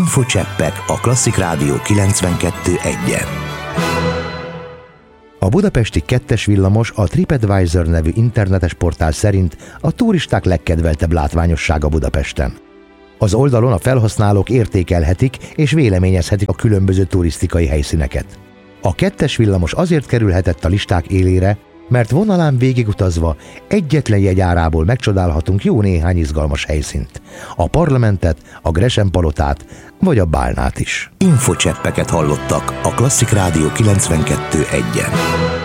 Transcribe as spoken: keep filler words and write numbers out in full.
Infocseppek a Klasszik Rádió kilencvenkettő egyen. A budapesti kettes villamos a TripAdvisor nevű internetes portál szerint a turisták legkedveltebb látványossága Budapesten. Az oldalon a felhasználók értékelhetik és véleményezhetik a különböző turisztikai helyszíneket. A kettes villamos azért kerülhetett a listák élére, mert vonalán végigutazva egyetlen jegy árából megcsodálhatunk jó néhány izgalmas helyszínt. A Parlamentet, a Gresen-palotát vagy a Bálnát is. Infocseppeket hallottak a Klasszik Rádió kilencvenkettő egyen.